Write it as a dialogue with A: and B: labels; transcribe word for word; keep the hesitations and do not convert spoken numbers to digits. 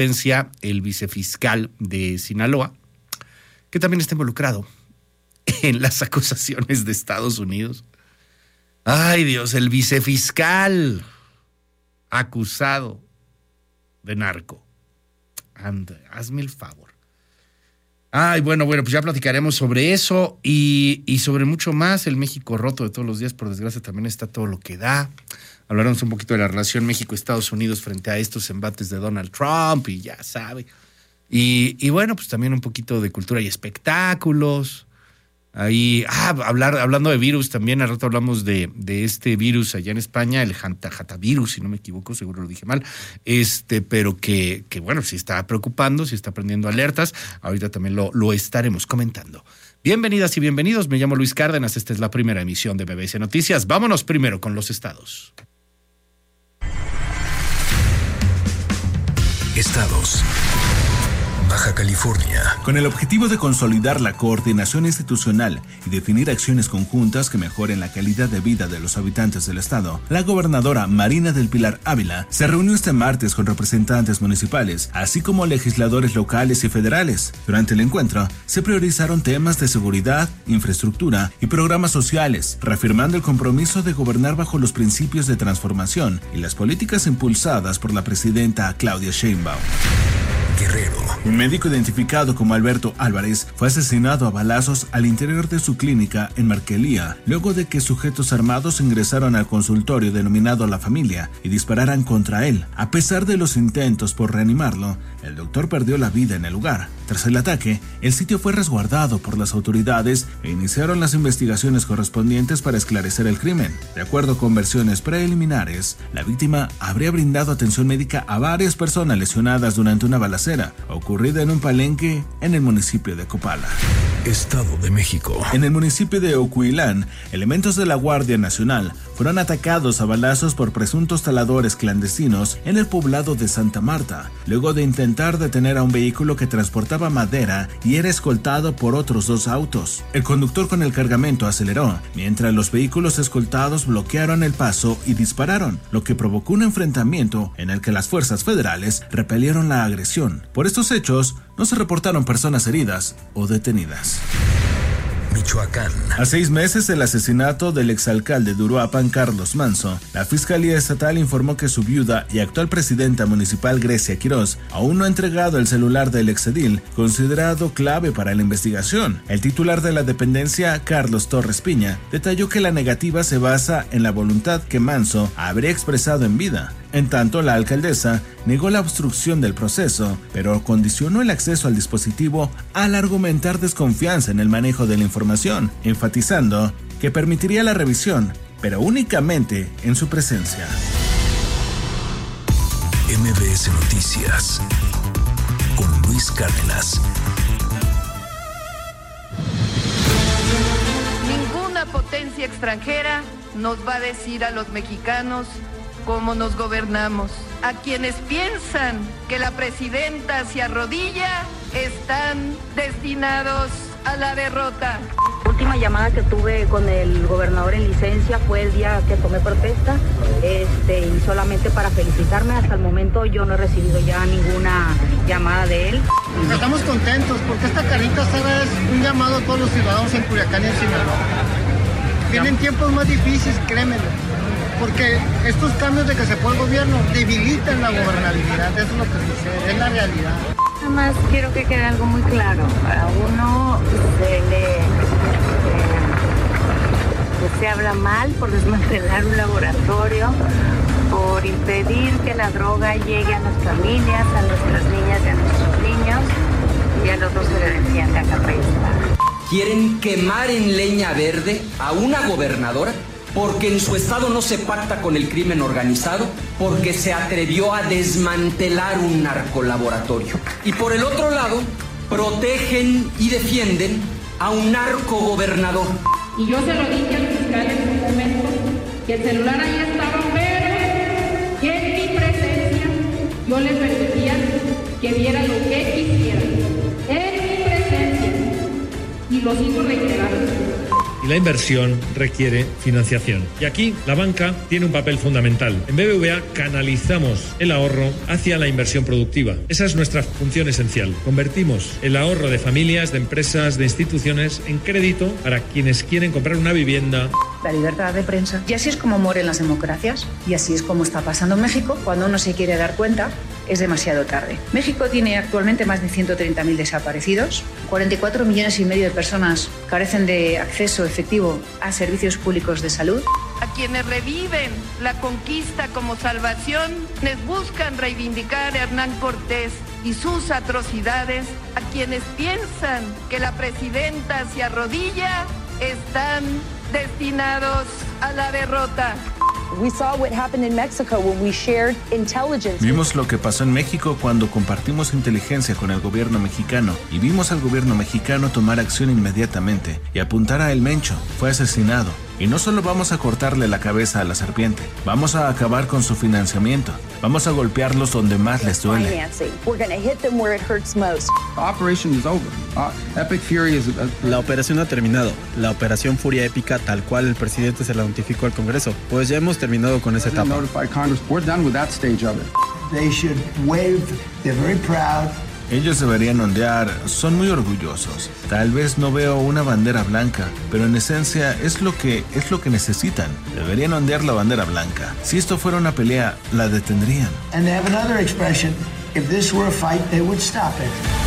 A: el vicefiscal de Sinaloa, que también está involucrado en las acusaciones de Estados Unidos. Ay, Dios, el vicefiscal acusado de narco. Anda, hazme el favor. Ay, bueno, bueno, pues ya platicaremos sobre eso y, y sobre mucho más. El México roto de todos los días, por desgracia, también está todo lo que da. Hablaremos un poquito de la relación México-Estados Unidos frente a estos embates de Donald Trump y ya sabe. Y, y bueno, pues también un poquito de cultura y espectáculos. Ahí, ah, hablar, hablando de virus también, al rato hablamos de, de este virus allá en España, el hantavirus, si no me equivoco, seguro lo dije mal, este, pero que, que bueno, sí está preocupando, sí está prendiendo alertas, ahorita también lo, lo estaremos comentando. Bienvenidas y bienvenidos, me llamo Luis Cárdenas, esta es la primera emisión de B B C Noticias. Vámonos primero con los estados.
B: Estados. Baja California.
C: Con el objetivo de consolidar la coordinación institucional y definir acciones conjuntas que mejoren la calidad de vida de los habitantes del estado, la gobernadora Marina del Pilar Ávila se reunió este martes con representantes municipales, así como legisladores locales y federales. Durante el encuentro, se priorizaron temas de seguridad, infraestructura y programas sociales, reafirmando el compromiso de gobernar bajo los principios de transformación y las políticas impulsadas por la presidenta Claudia Sheinbaum.
B: Guerrero.
C: Un médico identificado como Alberto Álvarez fue asesinado a balazos al interior de su clínica en Marquelía, luego de que sujetos armados ingresaron al consultorio denominado La Familia y dispararan contra él. A pesar de los intentos por reanimarlo, el doctor perdió la vida en el lugar. Tras el ataque, el sitio fue resguardado por las autoridades e iniciaron las investigaciones correspondientes para esclarecer el crimen. De acuerdo con versiones preliminares, la víctima habría brindado atención médica a varias personas lesionadas durante una balacera ocurrida en un palenque en el municipio de Copala.
B: Estado de México.
C: En el municipio de Ocuilán, elementos de la Guardia Nacional fueron atacados a balazos por presuntos taladores clandestinos en el poblado de Santa Marta, luego de intentar detener a un vehículo que transportaba madera y era escoltado por otros dos autos. El conductor con el cargamento aceleró, mientras los vehículos escoltados bloquearon el paso y dispararon, lo que provocó un enfrentamiento en el que las fuerzas federales repelieron la agresión. Por estos hechos, no se reportaron personas heridas o detenidas.
B: Michoacán.
C: A seis meses del asesinato del exalcalde de Uruapan, Carlos Manzo, la Fiscalía Estatal informó que su viuda y actual presidenta municipal, Grecia Quirós, aún no ha entregado el celular del exedil, considerado clave para la investigación. El titular de la dependencia, Carlos Torres Piña, detalló que la negativa se basa en la voluntad que Manzo habría expresado en vida. En tanto, la alcaldesa negó la obstrucción del proceso, pero condicionó el acceso al dispositivo al argumentar desconfianza en el manejo de la información, enfatizando que permitiría la revisión, pero únicamente en su presencia.
B: M B S Noticias con Luis Cárdenas.
D: Ninguna potencia extranjera nos va a decir a los mexicanos cómo nos gobernamos. A quienes piensan que la presidenta se arrodilla, están destinados a la derrota.
E: La última llamada que tuve con el gobernador en licencia fue el día que tomé protesta, este, y solamente para felicitarme. Hasta el momento yo no he recibido ya ninguna llamada de él.
F: Estamos contentos porque esta carita asada es un llamado a todos los ciudadanos en Culiacán y en Sinaloa. Vienen tiempos más difíciles, créemelo, porque estos cambios de que se fue el gobierno debilitan la gobernabilidad. Eso es lo que sucede, es la realidad.
E: Nada más quiero que quede algo muy claro. A uno se le eh, se habla mal por desmantelar un laboratorio, por impedir que la droga llegue a nuestras familias, a nuestras niñas y a nuestros niños, y al otro se le defiende a capa y espada.
G: ¿Quieren quemar en leña verde a una gobernadora? Porque en su estado no se pacta con el crimen organizado, porque se atrevió a desmantelar un narcolaboratorio. Y por el otro lado, protegen y defienden a un narcogobernador.
H: Y yo se lo dije al fiscal en su momento, que el celular ahí estaba, pero que en mi presencia yo les permitía que vieran lo que quisieran. En mi presencia. Y los hizo reiterar.
A: Y
I: La inversión requiere financiación. Y aquí la banca tiene un papel fundamental. En B B V A canalizamos el ahorro hacia la inversión productiva. Esa es nuestra función esencial. Convertimos el ahorro de familias, de empresas, de instituciones en crédito para quienes quieren comprar una vivienda.
J: La libertad de prensa. Y así es como mueren las democracias. Y así es como está pasando en México. Cuando uno se quiere dar cuenta, es demasiado tarde. México tiene actualmente más de ciento treinta mil desaparecidos. cuarenta y cuatro millones y medio de personas carecen de acceso efectivo a servicios públicos de salud.
D: A quienes reviven la conquista como salvación, les buscan reivindicar a Hernán Cortés y sus atrocidades, a quienes piensan que la presidenta se arrodilla, están destinados a la derrota.
C: Vimos lo que pasó en México cuando compartimos inteligencia con el gobierno mexicano y vimos al gobierno mexicano tomar acción inmediatamente y apuntar a El Mencho. Fue asesinado. Y no solo vamos a cortarle la cabeza a la serpiente, vamos a acabar con su financiamiento. Vamos a golpearlos donde más les duele.
K: La operación ha terminado. La operación Furia Épica, tal cual el presidente se la notificó al Congreso. Pues ya hemos terminado con esa etapa.
C: Ellos deberían ondear, son muy orgullosos. Tal vez no veo una bandera blanca, pero en esencia es lo que es lo que necesitan. Deberían ondear la bandera blanca. Si esto fuera una pelea, la detendrían.
L: And they have another expression, if this were a fight, they would stop it.